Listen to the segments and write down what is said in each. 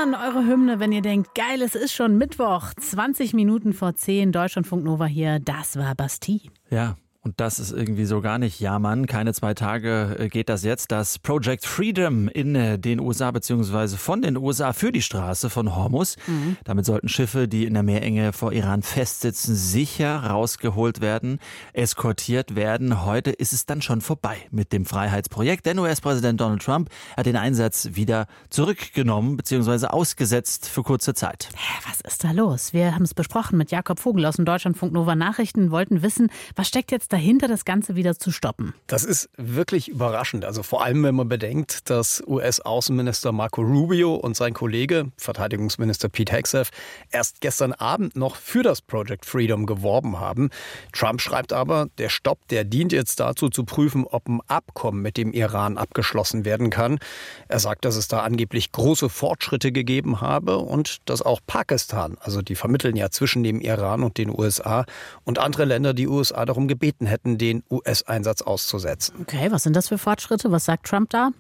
schon eure Hymne, wenn ihr denkt, geil, es ist schon Mittwoch, 20 Minuten vor 10, Deutschlandfunk Nova hier, das war Bastille. Ja. Und das ist irgendwie so gar nicht, ja Mann, keine 2 Tage geht das jetzt, dass Project Freedom in den USA bzw. von den USA für die Straße von Hormuz. Damit sollten Schiffe, die in der Meerenge vor Iran festsitzen, sicher rausgeholt werden, eskortiert werden. Heute ist es dann schon vorbei mit dem Freiheitsprojekt, denn US-Präsident Donald Trump hat den Einsatz wieder zurückgenommen bzw. ausgesetzt für kurze Zeit. Was ist da los? Wir haben es besprochen mit Jakob Vogel aus den Deutschlandfunk Nova Nachrichten, wollten wissen, was steckt jetzt dahinter, das Ganze wieder zu stoppen? Das ist wirklich überraschend. Also vor allem, wenn man bedenkt, dass US-Außenminister Marco Rubio und sein Kollege, Verteidigungsminister Pete Hegseth, erst gestern Abend noch für das Project Freedom geworben haben. Trump schreibt aber, der Stopp, der dient jetzt dazu zu prüfen, ob ein Abkommen mit dem Iran abgeschlossen werden kann. Er sagt, dass es da angeblich große Fortschritte gegeben habe und dass auch Pakistan, also die vermitteln ja zwischen dem Iran und den USA und andere Länder die USA darum gebeten hätten, den US-Einsatz auszusetzen. Okay, was sind das für Fortschritte? Was sagt Trump da?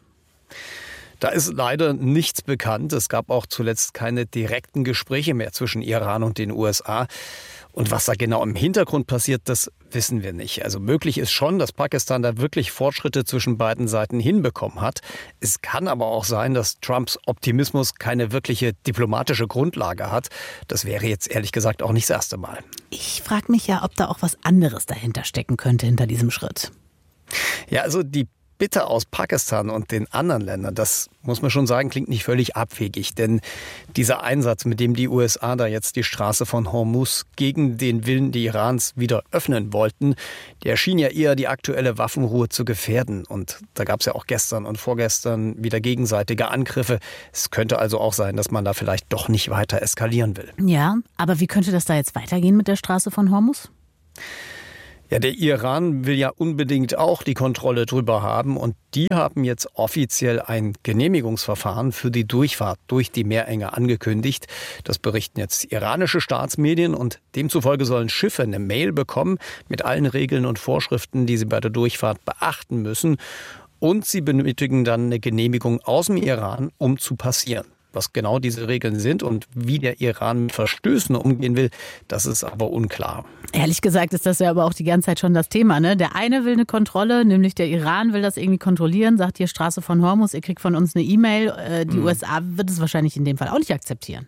Da ist leider nichts bekannt. Es gab auch zuletzt keine direkten Gespräche mehr zwischen Iran und den USA. Und was da genau im Hintergrund passiert, das wissen wir nicht. Also möglich ist schon, dass Pakistan da wirklich Fortschritte zwischen beiden Seiten hinbekommen hat. Es kann aber auch sein, dass Trumps Optimismus keine wirkliche diplomatische Grundlage hat. Das wäre jetzt ehrlich gesagt auch nicht das erste Mal. Ich frage mich ja, ob da auch was anderes dahinter stecken könnte, hinter diesem Schritt. Ja, also die Bitte aus Pakistan und den anderen Ländern, das muss man schon sagen, klingt nicht völlig abwegig. Denn dieser Einsatz, mit dem die USA da jetzt die Straße von Hormuz gegen den Willen des Irans wieder öffnen wollten, der schien ja eher die aktuelle Waffenruhe zu gefährden. Und da gab es ja auch gestern und vorgestern wieder gegenseitige Angriffe. Es könnte also auch sein, dass man da vielleicht doch nicht weiter eskalieren will. Ja, aber wie könnte das da jetzt weitergehen mit der Straße von Hormuz? Ja, der Iran will ja unbedingt auch die Kontrolle drüber haben und die haben jetzt offiziell ein Genehmigungsverfahren für die Durchfahrt durch die Meerenge angekündigt. Das berichten jetzt iranische Staatsmedien und demzufolge sollen Schiffe eine Mail bekommen mit allen Regeln und Vorschriften, die sie bei der Durchfahrt beachten müssen. Und sie benötigen dann eine Genehmigung aus dem Iran, um zu passieren. Was genau diese Regeln sind und wie der Iran mit Verstößen umgehen will, das ist aber unklar. Ehrlich gesagt ist das ja aber auch die ganze Zeit schon das Thema, ne? Der eine will eine Kontrolle, nämlich der Iran will das irgendwie kontrollieren, sagt hier Straße von Hormuz, ihr kriegt von uns eine E-Mail. Die USA wird es wahrscheinlich in dem Fall auch nicht akzeptieren.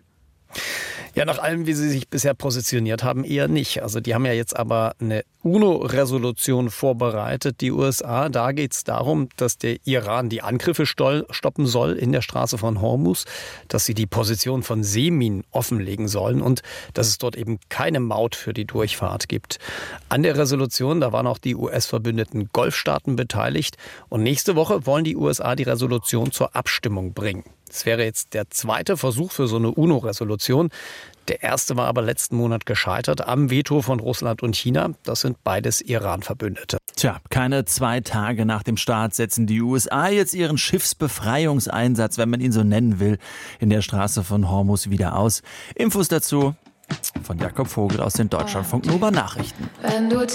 Ja, nach allem, wie sie sich bisher positioniert haben, eher nicht. Also die haben ja jetzt aber eine UNO-Resolution vorbereitet, die USA. Da geht es darum, dass der Iran die Angriffe stoppen soll in der Straße von Hormuz, dass sie die Position von Seeminen offenlegen sollen und dass es dort eben keine Maut für die Durchfahrt gibt. An der Resolution, da waren auch die US-verbündeten Golfstaaten beteiligt. Und nächste Woche wollen die USA die Resolution zur Abstimmung bringen. Das wäre jetzt der zweite Versuch für so eine UNO-Resolution. Der erste war aber letzten Monat gescheitert am Veto von Russland und China. Das sind beides Iran-Verbündete. Tja, keine 2 Tage nach dem Start setzen die USA jetzt ihren Schiffsbefreiungseinsatz, wenn man ihn so nennen will, in der Straße von Hormuz wieder aus. Infos dazu von Jakob Vogel aus den Deutschlandfunk Nova Nachrichten.